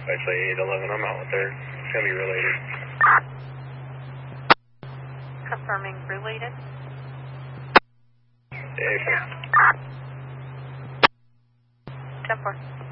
Actually, 811, I'm out with her. It's going to be related. Confirming related. Yeah, 10-4.